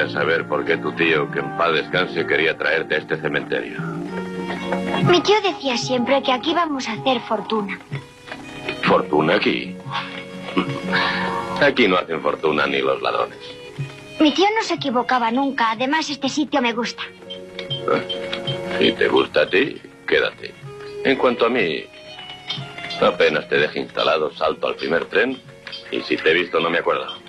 Quisiera saber por qué tu tío, que en paz descanse, quería traerte a este cementerio. Mi tío decía siempre que aquí vamos a hacer fortuna. ¿Fortuna aquí? Aquí no hacen fortuna ni los ladrones. Mi tío no se equivocaba nunca. Además, este sitio me gusta. Si te gusta a ti, quédate. En cuanto a mí, apenas te deje instalado, salto al primer tren y si te he visto no me acuerdo.